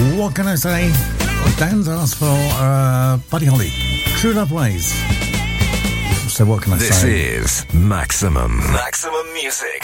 What can I say? Dan's asked for Buddy Holly, True Love Ways. So what can I say? This is Maximum Music.